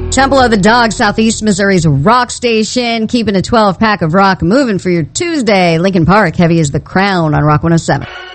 Temple of the Dog, Southeast Missouri's rock station, keeping a 12-pack of rock moving for your Tuesday. Lincoln Park, Heavy as the Crown on Rock 107.